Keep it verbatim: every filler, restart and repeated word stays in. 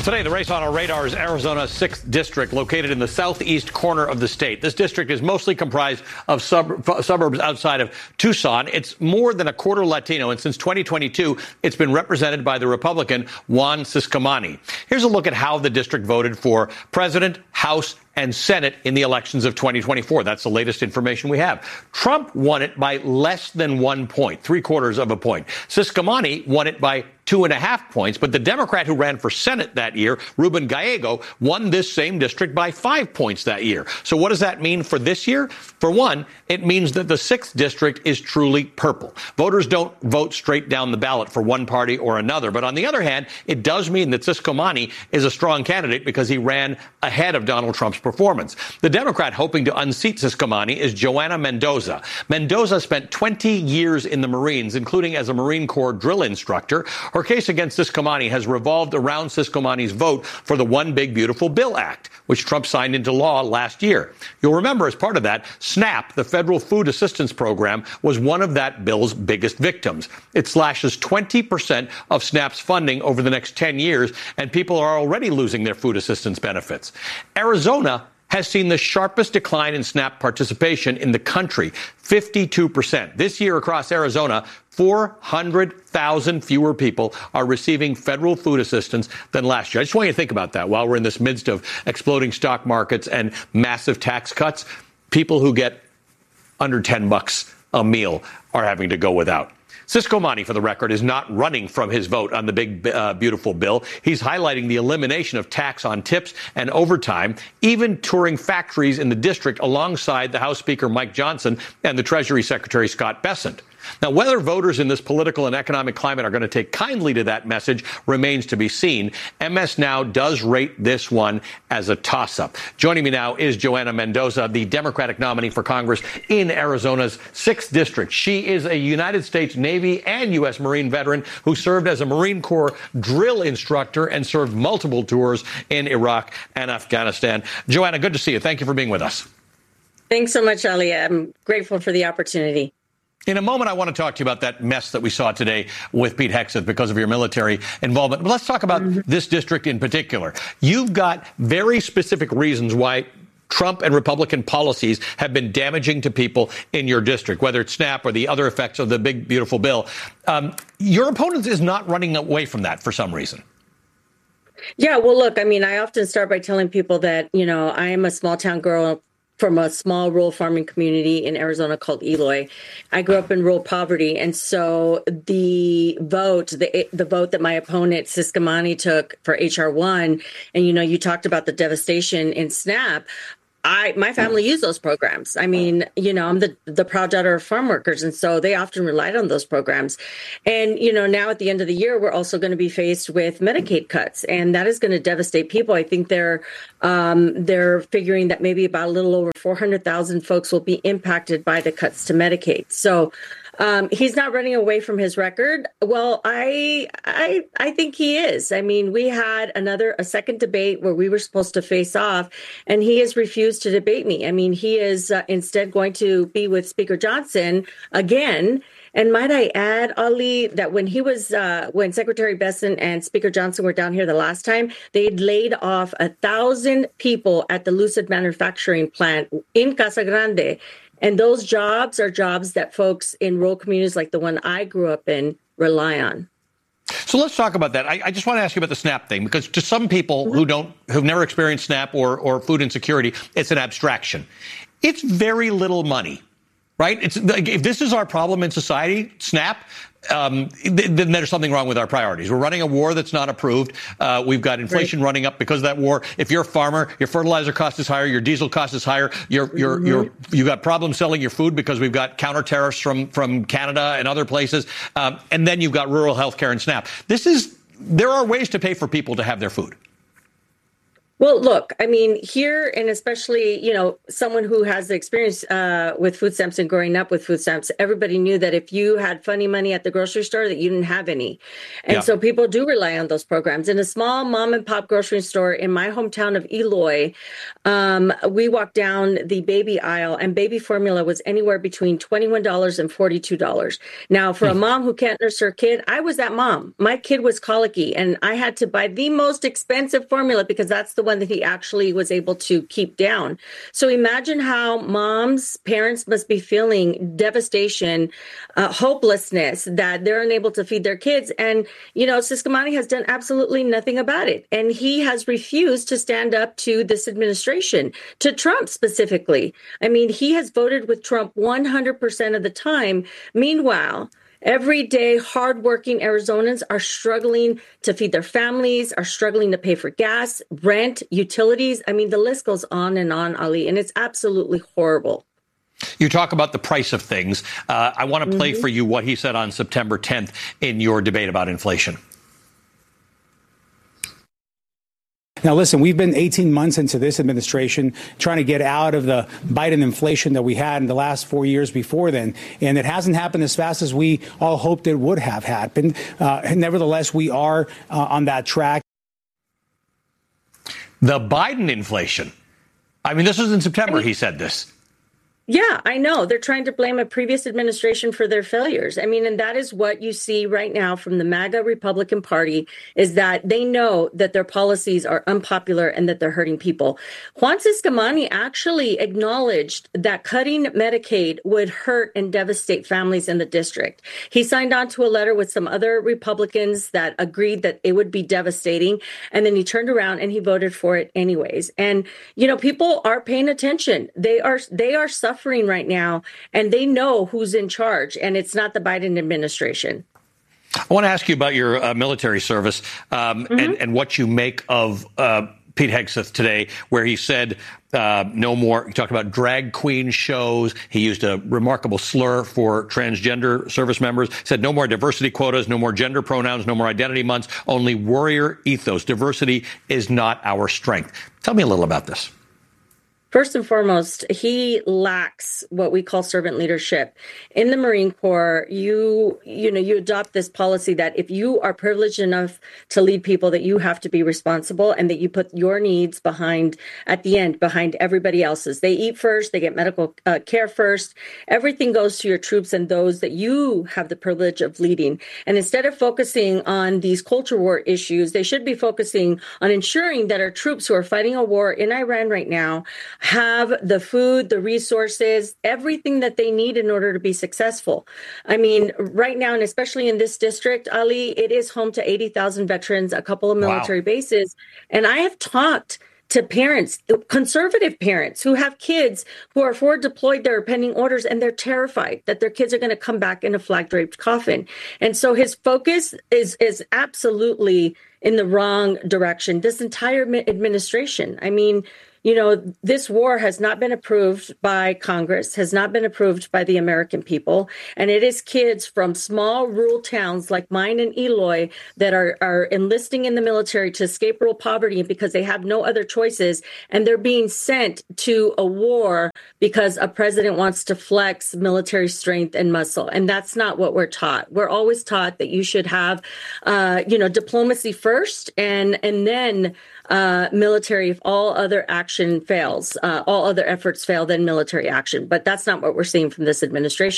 Today, the race on our radar is Arizona's sixth District, located in the southeast corner of the state. This district is mostly comprised of sub- suburbs outside of Tucson. It's more than a quarter Latino, and since twenty twenty-two, it's been represented by the Republican Juan Ciscomani. Here's a look at how the district voted for president, House, and Senate in the elections of twenty twenty-four. That's the latest information we have. Trump won it by less than one point, three quarters of a point. Ciscomani won it by two and a half points, but the Democrat who ran for Senate that year, Ruben Gallego, won this same district by five points that year. So what does that mean for this year? For one, it means that the sixth district is truly purple. Voters don't vote straight down the ballot for one party or another. But on the other hand, it does mean that Ciscomani is a strong candidate because he ran ahead of Donald Trump's performance. The Democrat hoping to unseat Ciscomani is Joanna Mendoza. Mendoza spent twenty years in the Marines, including as a Marine Corps drill instructor. Her case against Ciscomani has revolved around Ciscomani's vote for the One Big Beautiful Bill Act, which Trump signed into law last year. You'll remember, as part of that, SNAP, the federal food assistance program, was one of that bill's biggest victims. It slashes twenty percent of SNAP's funding over the next ten years, and people are already losing their food assistance benefits. Arizona has seen the sharpest decline in SNAP participation in the country, fifty-two percent. This year across Arizona, four hundred thousand fewer people are receiving federal food assistance than last year. I just want you to think about that while we're in this midst of exploding stock markets and massive tax cuts. People who get under ten bucks a meal are having to go without. Ciscomani, for the record, is not running from his vote on the big, uh, beautiful bill. He's highlighting the elimination of tax on tips and overtime, even touring factories in the district alongside the House Speaker Mike Johnson and the Treasury Secretary Scott Bessent. Now, whether voters in this political and economic climate are going to take kindly to that message remains to be seen. M S Now does rate this one as a toss-up. Joining me now is Joanna Mendoza, the Democratic nominee for Congress in Arizona's sixth District. She is a United States Navy and U S Marine veteran who served as a Marine Corps drill instructor and served multiple tours in Iraq and Afghanistan. Joanna, good to see you. Thank you for being with us. Thanks so much, Ali. I'm grateful for the opportunity. In a moment, I want to talk to you about that mess that we saw today with Pete Hegseth because of your military involvement. But let's talk about mm-hmm. this district in particular. You've got very specific reasons why Trump and Republican policies have been damaging to people in your district, whether it's SNAP or the other effects of the big, beautiful bill. Um, your opponent is not running away from that for some reason. Yeah, well, look, I mean, I often start by telling people that, you know, I am a small town girl from a small rural farming community in Arizona called Eloy. I grew up in rural poverty. And so the vote, the the vote that my opponent Ciscomani took for H R one, and, you know, you talked about the devastation in SNAP. I, my family used those programs. I mean, you know, I'm the, the proud daughter of farm workers, and so they often relied on those programs. And, you know, now at the end of the year, we're also going to be faced with Medicaid cuts, and that is going to devastate people. I think they're um, they're figuring that maybe about a little over four hundred thousand folks will be impacted by the cuts to Medicaid. So Um, he's not running away from his record. Well, I, I, I think he is. I mean, we had another, a second debate where we were supposed to face off, and he has refused to debate me. I mean, he is uh, instead going to be with Speaker Johnson again. And might I add, Ali, that when he was, uh, when Secretary Bessent and Speaker Johnson were down here the last time, they'd laid off a thousand people at the Lucid manufacturing plant in Casa Grande. And those jobs are jobs that folks in rural communities like the one I grew up in rely on. So let's talk about that. I, I just want to ask you about the SNAP thing, because to some people mm-hmm. who don't, who've never experienced SNAP or, or food insecurity, it's an abstraction. It's very little money, right? It's if this is our problem in society, SNAP, um, then there's something wrong with our priorities. We're running a war that's not approved. Uh, we've got inflation right. running up because of that war. If you're a farmer, your fertilizer cost is higher, your diesel cost is higher. You're, you're, mm-hmm. you're, you've got problems selling your food because we've got counter tariffs from, from Canada and other places. Um, and then you've got rural health care and SNAP. This is, there are ways to pay for people to have their food. Well, look, I mean, here, and especially, you know, someone who has the experience uh, with food stamps and growing up with food stamps, everybody knew that if you had funny money at the grocery store, that you didn't have any. And Yeah. so people do rely on those programs. In a small mom and pop grocery store in my hometown of Eloy, um, we walked down the baby aisle and baby formula was anywhere between twenty-one dollars and forty-two dollars. Now, for a mom who can't nurse her kid, I was that mom. My kid was colicky and I had to buy the most expensive formula because that's the one that he actually was able to keep down. So imagine how moms, parents must be feeling devastation, uh, hopelessness that they're unable to feed their kids. And, you know, Ciscomani has done absolutely nothing about it. And he has refused to stand up to this administration, to Trump specifically. I mean, he has voted with Trump one hundred percent of the time. Meanwhile, everyday hardworking Arizonans are struggling to feed their families, are struggling to pay for gas, rent, utilities. I mean, the list goes on and on, Ali, and it's absolutely horrible. You talk about the price of things. Uh, I want to play Mm-hmm. for you what he said on September tenth in your debate about inflation. Now, listen, we've been eighteen months into this administration trying to get out of the Biden inflation that we had in the last four years before then. And it hasn't happened as fast as we all hoped it would have happened. Uh, nevertheless, we are uh, on that track. The Biden inflation. I mean, this was in September, I mean, he said this. Yeah, I know. They're trying to blame a previous administration for their failures. I mean, and that is what you see right now from the MAGA Republican Party is that they know that their policies are unpopular and that they're hurting people. Juan Ciscomani actually acknowledged that cutting Medicaid would hurt and devastate families in the district. He signed on to a letter with some other Republicans that agreed that it would be devastating. And then he turned around and he voted for it anyways. And, you know, people are paying attention. They are, they are suffering right now, and they know who's in charge, and it's not the Biden administration. I want to ask you about your uh, military service um, Mm-hmm. and, and what you make of uh, Pete Hegseth today, where he said uh, no more. He talked about drag queen shows. He used a remarkable slur for transgender service members, said no more diversity quotas, no more gender pronouns, no more identity months, only warrior ethos. Diversity is not our strength. Tell me a little about this. First and foremost, he lacks what we call servant leadership. In the Marine Corps, you you know, you adopt this policy that if you are privileged enough to lead people, that you have to be responsible and that you put your needs behind, at the end, behind everybody else's. They eat first, they get medical uh, care first. Everything goes to your troops and those that you have the privilege of leading. And instead of focusing on these culture war issues, they should be focusing on ensuring that our troops who are fighting a war in Iran right now have the food, the resources, everything that they need in order to be successful. I mean, right now, and especially in this district, Ali, it is home to eighty thousand veterans, a couple of military Wow. bases. And I have talked to parents, conservative parents who have kids who are forward deployed, they're pending orders, and they're terrified that their kids are going to come back in a flag draped coffin. And so his focus is, is absolutely in the wrong direction. This entire administration, I mean, you know, this war has not been approved by Congress, has not been approved by the American people. And it is kids from small rural towns like mine in Eloy that are, are enlisting in the military to escape rural poverty because they have no other choices. And they're being sent to a war because a president wants to flex military strength and muscle. And that's not what we're taught. We're always taught that you should have, uh, you know, diplomacy first and, and then Uh, military if all other action fails, uh, all other efforts fail, then military action. But that's not what we're seeing from this administration.